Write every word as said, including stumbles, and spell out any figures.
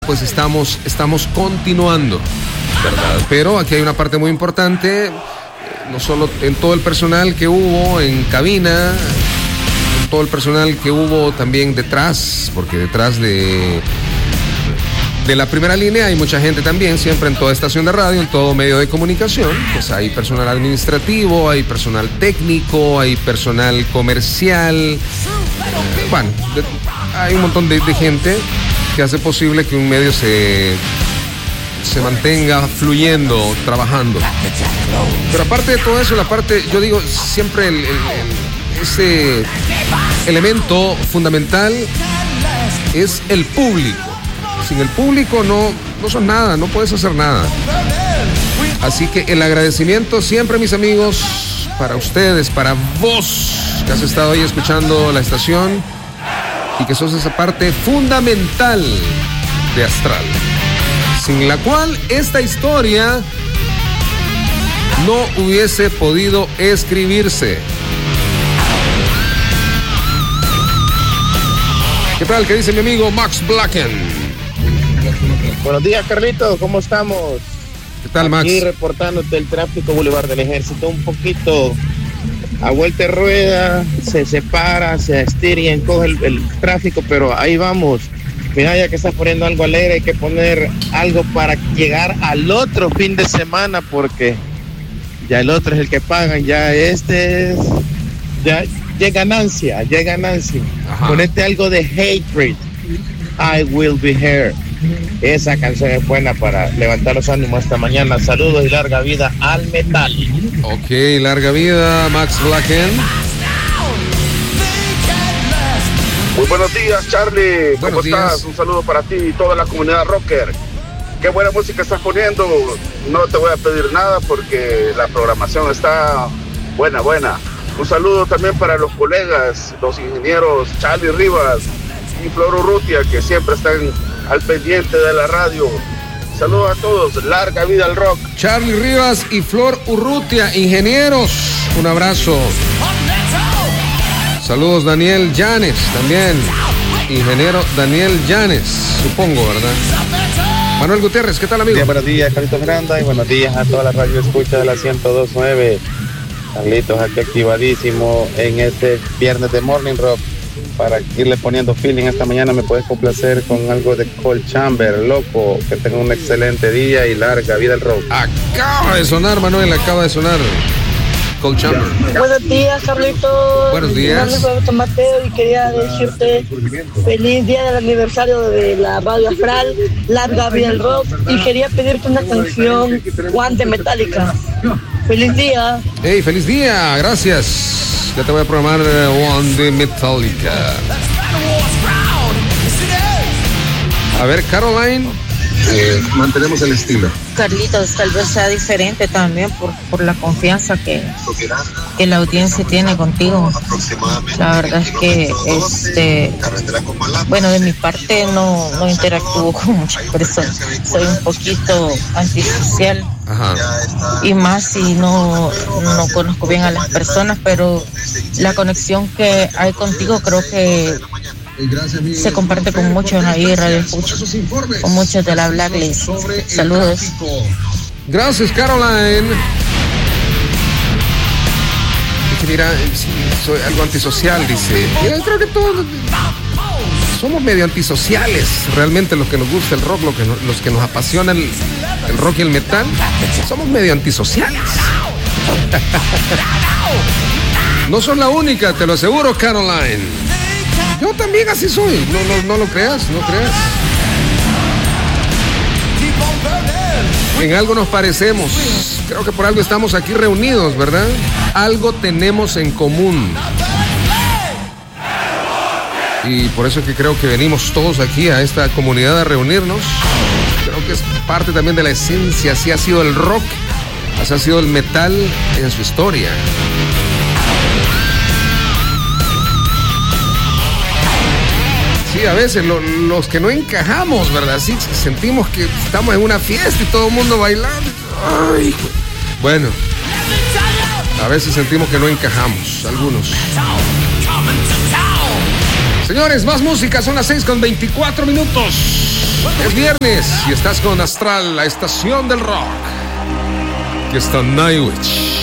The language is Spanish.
pues estamos, estamos continuando, ¿verdad? Pero aquí hay una parte muy importante, no solo en todo el personal que hubo en cabina, en todo el personal que hubo también detrás, porque detrás de... de la primera línea hay mucha gente también, siempre en toda estación de radio, en todo medio de comunicación. Pues hay personal administrativo, hay personal técnico, hay personal comercial. Bueno, de, hay un montón de, de gente que hace posible que un medio se, se mantenga fluyendo, trabajando. Pero aparte de todo eso, la parte, yo digo, siempre el, el, el, ese elemento fundamental es el público. Sin el público no, no son nada, no puedes hacer nada. Así que el agradecimiento siempre, mis amigos, para ustedes, para vos, que has estado ahí escuchando la estación y que sos esa parte fundamental de Astral, sin la cual esta historia no hubiese podido escribirse. ¿Qué tal? ¿Qué dice mi amigo Max Blacken? Buenos días, Carlitos, ¿cómo estamos? ¿Qué tal, Max? Aquí reportándote el tráfico Boulevard del Ejército, un poquito a vuelta de rueda, se separa, se estira y encoge el, el tráfico, pero ahí vamos. Mira, ya que estás poniendo algo alegre, hay que poner algo para llegar al otro fin de semana, porque ya el otro es el que pagan, ya este es, ya, ya es ganancia, ya es ganancia. Ajá. Ponete algo de Hatebreed, I Will Be Here. Esa canción es buena para levantar los ánimos esta mañana. Saludos y larga vida al metal. Ok, larga vida, Max Blacken. Muy buenos días, Charlie. ¿Cómo buenos estás? Días. Un saludo para ti y toda la comunidad rocker. Qué buena música estás poniendo. No te voy a pedir nada porque la programación está buena, buena. Un saludo también para los colegas, los ingenieros Charlie Rivas y Flor Urrutia, que siempre están al pendiente de la radio. Saludos a todos, larga vida al rock. Charlie Rivas y Flor Urrutia, ingenieros, un abrazo. Saludos Daniel Llanes, también, ingeniero Daniel Llanes, supongo, ¿verdad? Manuel Gutiérrez, ¿qué tal, amigo? Bien, buenos días, Carlitos Miranda, y buenos días a toda la radio escucha de la ciento dos punto nueve. Carlitos, aquí activadísimo en este viernes de Morning Rock. Para irle poniendo feeling esta mañana, me puedes complacer con algo de Cold Chamber, loco. Que tenga un excelente día y larga vida al rock. Acaba de sonar, Manuel, acaba de sonar Cold Chamber. Buenos días, Carlitos. Buenos días. Mi nombre es Mateo y quería decirte feliz día del aniversario de la Radio Astral, larga vida al rock. Y quería pedirte una canción, One de Metallica. Feliz día. Hey, feliz día, gracias. Ya te voy a programar uh, One de Metallica. A ver, Caroline. Eh, mantenemos el estilo. Carlitos, tal vez sea diferente también por, por la confianza que, que la audiencia tiene contigo. La verdad es que, este, bueno, de mi parte no, no interactúo con muchas personas. Soy un poquito antisocial. Ajá. Y más si no, no conozco bien a las personas, pero la conexión que hay contigo creo que se comparte con muchos ahí, Radio Escucha, con muchos de la Blacklist. Saludos. Gracias, Caroline. Dice, mira, sí, soy algo antisocial, dice. Yo creo que todos somos medio antisociales, realmente los que nos gusta el rock, los que nos, los que nos apasiona el, el rock y el metal, somos medio antisociales. No sos la única, te lo aseguro, Caroline. Yo también así soy, no, no, no lo creas, no creas. En algo nos parecemos, creo que por algo estamos aquí reunidos, ¿verdad? Algo tenemos en común. Y por eso es que creo que venimos todos aquí a esta comunidad a reunirnos. Creo que es parte también de la esencia, así ha sido el rock, así ha sido el metal en su historia. Sí, a veces lo, los que no encajamos, ¿verdad? Sí, sentimos que estamos en una fiesta y todo el mundo bailando. Ay, bueno, a veces sentimos que no encajamos, algunos. Señores, más música, son las seis con veinticuatro minutos. Es viernes y estás con Astral, la estación del rock. Aquí está Nightwish.